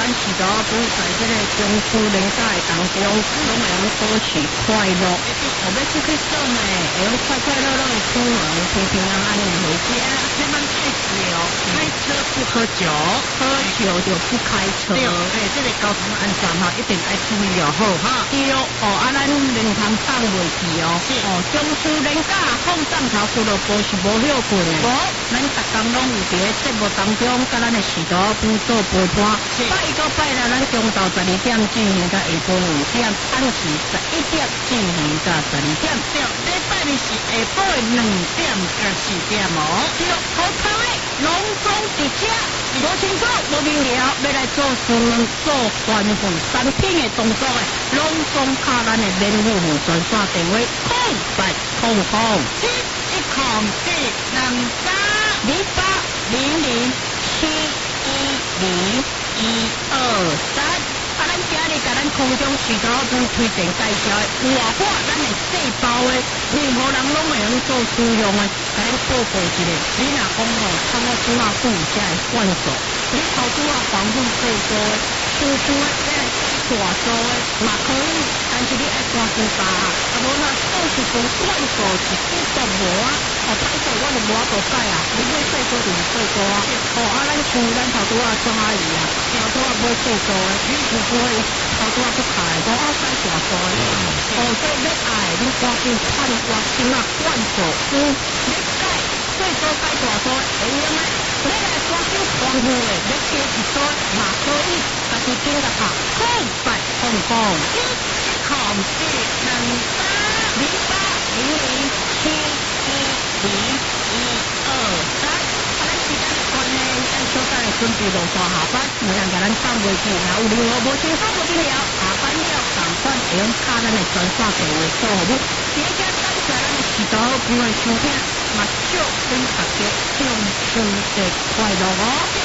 是都不在这个中秋连假的当中，拢会用保持快乐。后要出去耍呢，会用快快乐乐的出门，平平安安的回家。 千万记住哦，开车不喝酒， 喝酒就不开车。 对，这个交通安全哈，一定要注意哦，好哈。 对哦，咱连通放袂记哦。 是哦，中秋连假放上头俱乐部是无休困的。无，咱逐工拢有伫咧节目当中，甲咱的许多辅助陪伴。拜个拜啦，咱中昼12点进行到下晡5点，暗时11点进行到12点。 对，礼拜日是下晡2点到4点哦。 对，好康的隆重伫遮，无清楚无明了，要来做事做环护产品的动作的，隆重卡咱的免付费专线电话0800-0071223。咱今日甲咱空中许多都推荐介绍的外挂，咱的细胞的，任何人拢会用做使用的，甲咱报告一下。你若讲哦，看我拄啊付遮的罐数，你头拄啊防护过多的，粗粗的，再来大粗的，嘛可以，但是你爱赶紧查，啊无那到时阵罐数是继续无啊，哦，歹势我就无法度改啊，你买细个就是细个啊，哦，咱像咱头拄啊庄阿姨啊，头拄啊买细个的，你除非头拄啊不开，我要改大个的，哦，所以要爱你赶紧看我先啊罐数，你改最多改大个会用的，你来赶紧防护的，要加一撮嘛可以，但是紧甲拍准备落山下班，有人甲咱放袂记，若有任何无清楚无明了，下班了同款会用卡咱的专线电话做服务。别家感谢咱的许多好朋友收听，嘛祝恁大家中秋节快乐哦！